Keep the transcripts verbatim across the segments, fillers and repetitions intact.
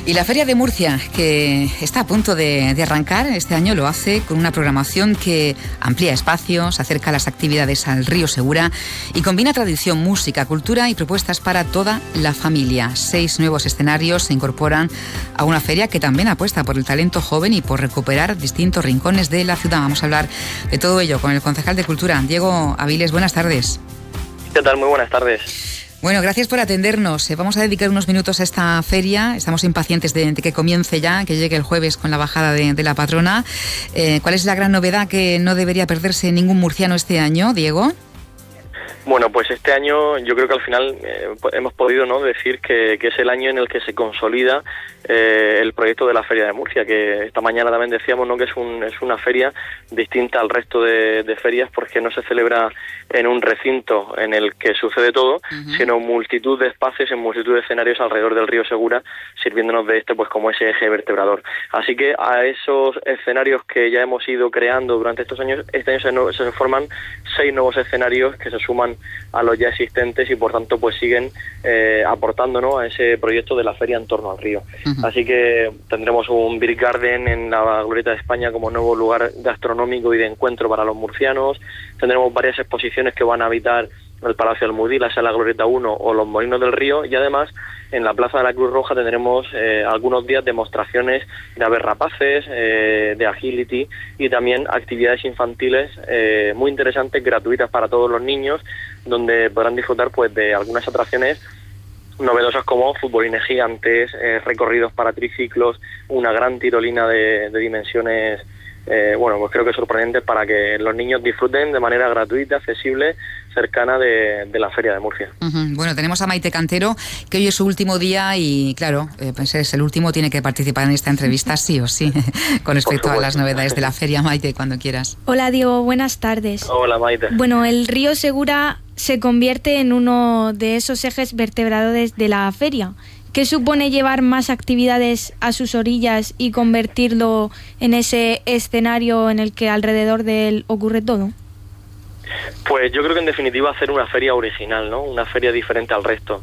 Y la Feria de Murcia, que está a punto de, de arrancar, este año lo hace con una programación que amplía espacios, acerca las actividades al río Segura y combina tradición, música, cultura y propuestas para toda la familia. Seis nuevos escenarios se incorporan a una feria que también apuesta por el talento joven y por recuperar distintos rincones de la ciudad. Vamos a hablar de todo ello con el concejal de Cultura, Diego Aviles. Buenas tardes. ¿Qué tal? Muy buenas tardes. Bueno, gracias por atendernos. Vamos a dedicar unos minutos a esta feria. Estamos impacientes de, de que comience ya, que llegue el jueves con la bajada de, de la patrona. Eh, ¿Cuál es la gran novedad que no debería perderse ningún murciano este año, Diego? Bueno, pues este año yo creo que al final eh, hemos podido no decir que, que es el año en el que se consolida eh, el proyecto de la Feria de Murcia, que esta mañana también decíamos no que es, un, es una feria distinta al resto de, de ferias porque no se celebra en un recinto en el que sucede todo, uh-huh. sino multitud de espacios, en multitud de escenarios alrededor del río Segura, sirviéndonos de este pues como ese eje vertebrador. Así que a esos escenarios que ya hemos ido creando durante estos años, este año se, no, se forman seis nuevos escenarios que se suman a los ya existentes y por tanto pues siguen eh, aportando ¿no? a ese proyecto de la feria en torno al río. Uh-huh. Así que tendremos un Beer Garden en la Glorieta de España como nuevo lugar gastronómico y de encuentro para los murcianos. Tendremos varias exposiciones que van a habitar el Palacio del Mudí, la Sala Glorieta uno o los Molinos del Río, y además en la Plaza de la Cruz Roja tendremos eh, algunos días demostraciones de aves rapaces, eh, de agility y también actividades infantiles eh, muy interesantes, gratuitas para todos los niños, donde podrán disfrutar pues de algunas atracciones novedosas como futbolines gigantes, eh, recorridos para triciclos, una gran tirolina de, de dimensiones Eh, bueno, pues creo que sorprendente para que los niños disfruten de manera gratuita, accesible, cercana de, de la Feria de Murcia. Uh-huh. Bueno, tenemos a Maite Cantero, que hoy es su último día y, claro, eh, pues es el último, tiene que participar en esta entrevista sí o sí, con respecto a las novedades de la feria. Maite, cuando quieras. Hola, Diego, buenas tardes. Hola, Maite. Bueno, el río Segura se convierte en uno de esos ejes vertebradores de la feria. ¿Qué supone llevar más actividades a sus orillas y convertirlo en ese escenario en el que alrededor de él ocurre todo? Pues yo creo que en definitiva hacer una feria original, ¿no? Una feria diferente al resto.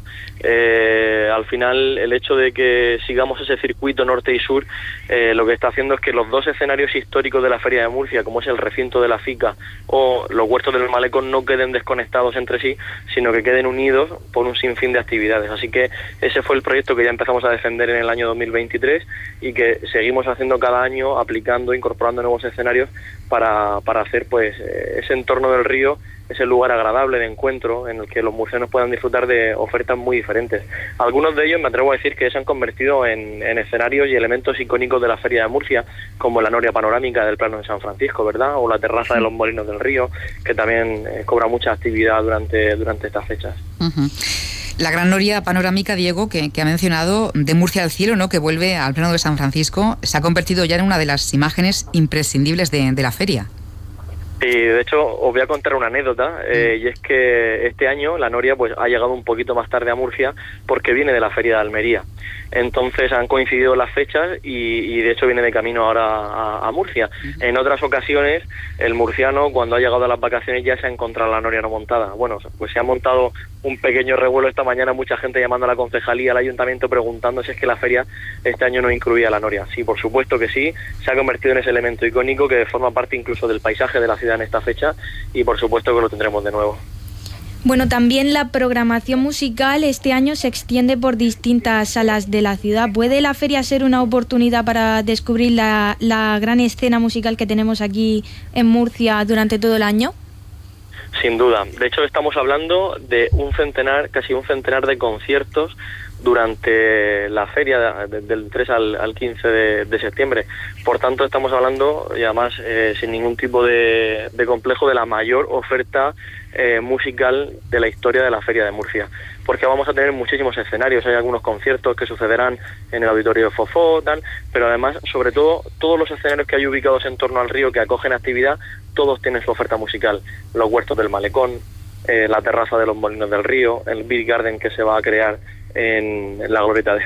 Eh, al final el hecho de que sigamos ese circuito norte y sur, eh, lo que está haciendo es que los dos escenarios históricos de la Feria de Murcia, como es el recinto de la Fica o los huertos del Malecón, no queden desconectados entre sí, sino que queden unidos por un sinfín de actividades. Así que ese fue el proyecto que ya empezamos a defender en el año dos mil veintitrés y que seguimos haciendo cada año, aplicando, incorporando nuevos escenarios para, para hacer pues ese entorno del río, ese lugar agradable de encuentro en el que los murcianos puedan disfrutar de ofertas muy diferentes. Algunos de ellos me atrevo a decir que se han convertido en, en escenarios y elementos icónicos de la Feria de Murcia, como la noria panorámica del Plano de San Francisco, ¿verdad? O la terraza de los Molinos del Río, que también eh, cobra mucha actividad durante, durante estas fechas. Uh-huh. La gran noria panorámica, Diego, que, que ha mencionado, de Murcia al cielo, ¿no? Que vuelve al Plano de San Francisco, se ha convertido ya en una de las imágenes imprescindibles de, de la feria. Y de hecho os voy a contar una anécdota, eh, y es que este año la noria pues ha llegado un poquito más tarde a Murcia porque viene de la Feria de Almería. Entonces han coincidido las fechas y, y de hecho viene de camino ahora a, a Murcia. En otras ocasiones el murciano cuando ha llegado a las vacaciones ya se ha encontrado la noria no montada. Bueno, pues se ha montado un pequeño revuelo esta mañana, mucha gente llamando a la concejalía, al ayuntamiento preguntando si es que la feria este año no incluía la noria. Sí, por supuesto que sí, se ha convertido en ese elemento icónico que forma parte incluso del paisaje de la ciudad en esta fecha y por supuesto que lo tendremos de nuevo. Bueno, también la programación musical este año se extiende por distintas salas de la ciudad. ¿Puede la feria ser una oportunidad para descubrir la, la gran escena musical que tenemos aquí en Murcia durante todo el año? Sin duda. De hecho, estamos hablando de un centenar, casi un centenar de conciertos durante la feria de, de, del tres al, al quince de, de septiembre. Por tanto, estamos hablando, y además eh, sin ningún tipo de, de complejo, de la mayor oferta eh, musical de la historia de la Feria de Murcia. Porque vamos a tener muchísimos escenarios, hay algunos conciertos que sucederán en el Auditorio de Fofó, tal, pero además, sobre todo, todos los escenarios que hay ubicados en torno al río que acogen actividad, todos tienen su oferta musical. Los huertos del Malecón, eh, la terraza de los Molinos del Río, el Beer Garden que se va a crear en, en la Glorieta de